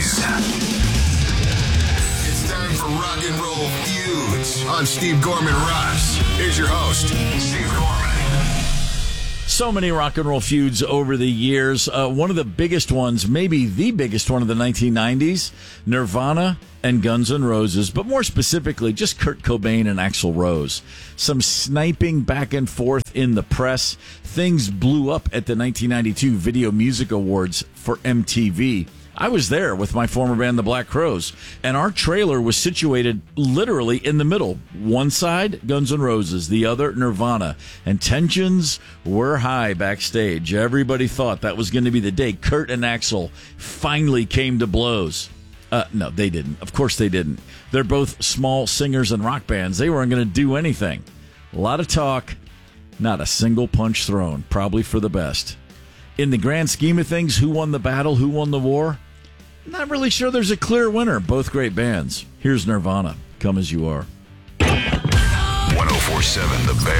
It's time for Rock and Roll Feuds on Steve Gorman Rocks. Here's your host, Steve Gorman. So many rock and roll feuds over the years. One of the biggest ones, maybe the biggest one of the 1990s, Nirvana and Guns N' Roses, but more specifically, just Kurt Cobain and Axl Rose. Some sniping back and forth in the press. Things blew up at the 1992 Video Music Awards for MTV. I was there with my former band, the Black Crowes, and our trailer was situated literally in the middle. One side, Guns N' Roses, the other, Nirvana. And tensions were high backstage. Everybody thought that was going to be the day Kurt and Axl finally came to blows. No, they didn't. Of course they didn't. They're both small singers and rock bands. They weren't going to do anything. A lot of talk, not a single punch thrown. Probably for the best. In the grand scheme of things, who won the battle, who won the war? Not really sure there's a clear winner. Both great bands. Here's Nirvana, Come As You Are. 104.7 The Bear.